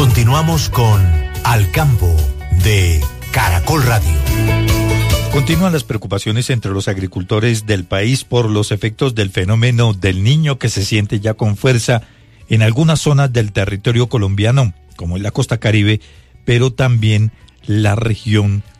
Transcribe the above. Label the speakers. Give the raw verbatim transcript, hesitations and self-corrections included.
Speaker 1: Continuamos con Al Campo de Caracol Radio.
Speaker 2: Continúan las preocupaciones entre los agricultores del país por los efectos del fenómeno del Niño, que se siente ya con fuerza en algunas zonas del territorio colombiano, como en la costa Caribe, pero también la región